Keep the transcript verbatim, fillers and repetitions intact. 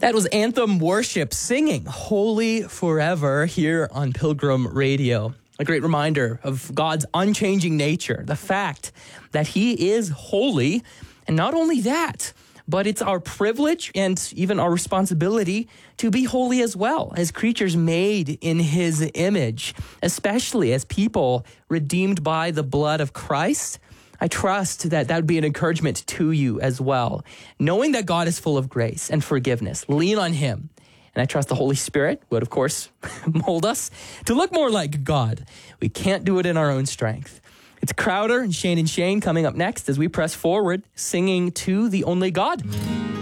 That was Anthem Worship singing Holy Forever here on Pilgrim Radio. A great reminder of God's unchanging nature, the fact that he is holy. And not only that, but it's our privilege and even our responsibility to be holy as well, as creatures made in his image, especially as people redeemed by the blood of Christ. I trust that that would be an encouragement to you as well. Knowing that God is full of grace and forgiveness, lean on him. And I trust the Holy Spirit would, of course, mold us to look more like God. We can't do it in our own strength. It's Crowder and Shane and Shane coming up next as we press forward, singing to the only God.